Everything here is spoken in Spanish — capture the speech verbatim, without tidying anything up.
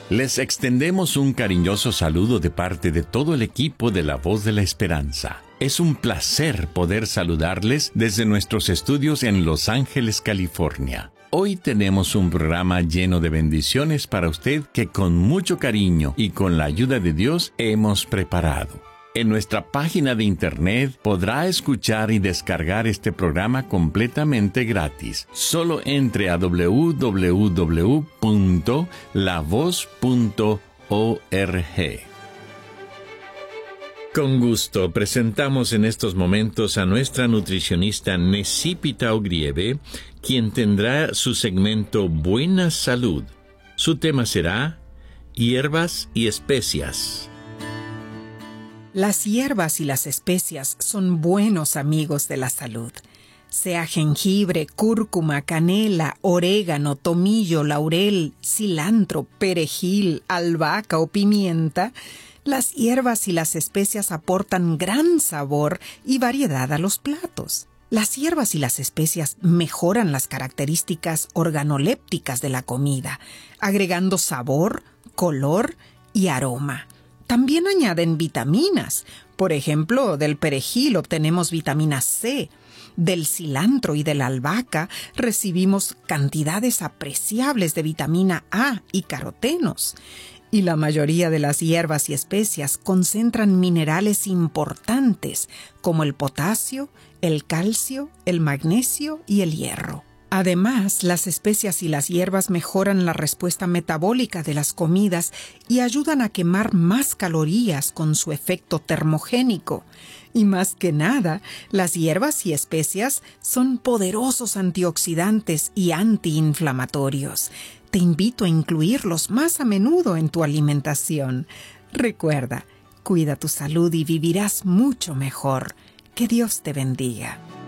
Les extendemos un cariñoso saludo de parte de todo el equipo de La Voz de la Esperanza. Es un placer poder saludarles desde nuestros estudios en Los Ángeles, California. Hoy tenemos un programa lleno de bendiciones para usted que con mucho cariño y con la ayuda de Dios hemos preparado. En nuestra página de internet podrá escuchar y descargar este programa completamente gratis. Solo entre a doble u doble u doble u punto la voz punto org. Con gusto presentamos en estos momentos a nuestra nutricionista Necipita Ogrieve, quien tendrá su segmento Buena Salud. Su tema será Hierbas y Especias. Las hierbas y las especias son buenos amigos de la salud. Sea jengibre, cúrcuma, canela, orégano, tomillo, laurel, cilantro, perejil, albahaca o pimienta, las hierbas y las especias aportan gran sabor y variedad a los platos. Las hierbas y las especias mejoran las características organolépticas de la comida, agregando sabor, color y aroma. También añaden vitaminas. Por ejemplo, del perejil obtenemos vitamina C. Del cilantro y de la albahaca recibimos cantidades apreciables de vitamina A y carotenos. Y la mayoría de las hierbas y especias concentran minerales importantes como el potasio, el calcio, el magnesio y el hierro. Además, las especias y las hierbas mejoran la respuesta metabólica de las comidas y ayudan a quemar más calorías con su efecto termogénico. Y más que nada, las hierbas y especias son poderosos antioxidantes y antiinflamatorios. Te invito a incluirlos más a menudo en tu alimentación. Recuerda, cuida tu salud y vivirás mucho mejor. Que Dios te bendiga.